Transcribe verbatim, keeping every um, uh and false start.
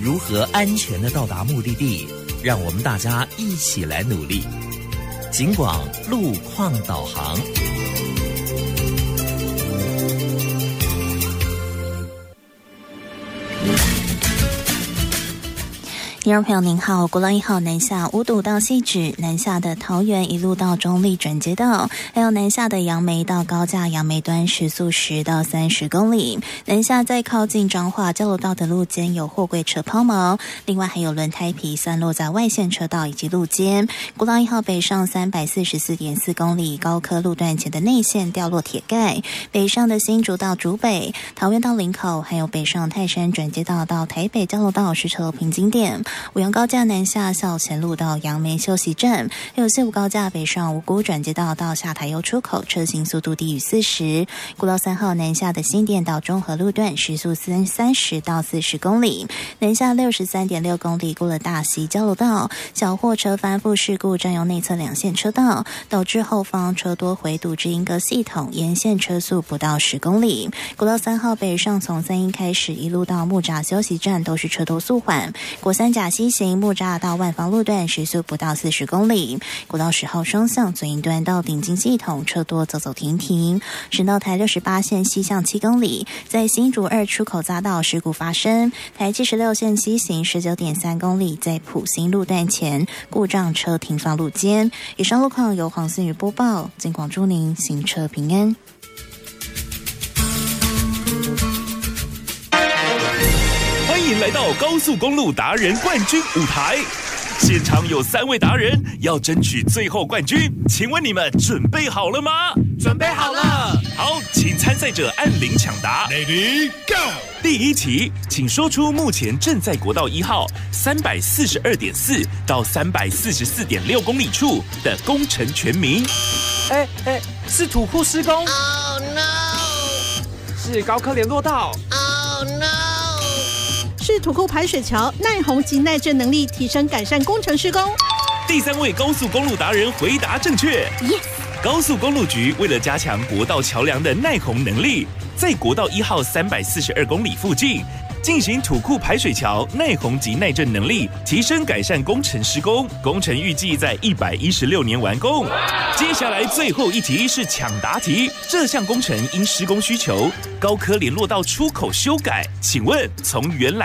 如何安全的到达目的地，让我们大家一起来努力。警广路况导航。 听众朋友您好，国道一号南下五堵到汐止，南下的桃园一路到中立转接道，还有南下的杨梅到高架杨梅端时速十到三十公里。南下在靠近彰化交流道的路肩有货柜车抛锚，另外还有轮胎皮散落在外线车道以及路肩。国道一号北上三百四十四点四公里，高科路段前的内线掉落铁盖，北上的新竹到竹北、桃园到林口，还有北上泰山转接道到台北交流道是车平景点。五杨高架南下校前路到杨梅休息站，还有西武高架北上五股转接道到下台油出口，车行速度低于四十。国道三号南下的新店到中和路段时速三三十到四十公里，南下六十三点六公里，过了大溪交流道，小货车翻覆事故占用内侧两线车道，导致后方车多回堵至莺歌系统，沿线车速不到十公里。国道三号北上从三鶯开始一路到木栅休息站都是车多速缓，国三甲西行木栅到万芳路段时速不到四十公里，国道十号双向左营端到顶金系统车多走走停停。省道台六十八线西向七公里，在新竹二出口匝道事故发生，台七十六线西行十九点三公里，在埔新路段前故障车停放路肩。以上路况由黄思雨播报，警广祝您行车平安。 欢迎来到高速公路达人冠军舞台，现场有三位达人要争取最后冠军，请问你们准备好了吗？ 准备好了。 好，请参赛者按铃抢答。 Ready go。 第一题，请说出目前正在国道一号三百四十二点四到三百四十四点六公里处的工程全名。 哎哎，是土库施工。 Oh no！ 是高科联络道。 Oh no！ 是土库排水桥耐洪及耐震能力提升改善工程施工。 第三位高速公路达人回答正确。 Yes！ 高速公路局为了加强国道桥梁的耐洪能力，在国道一号三百四十二公里附近进行土库排水桥耐洪及耐震能力提升改善工程施工，工程预计在一百一十六年完工。接下来最后一题是抢答题，这项工程因施工需求，高科联络道出口修改，请问从原来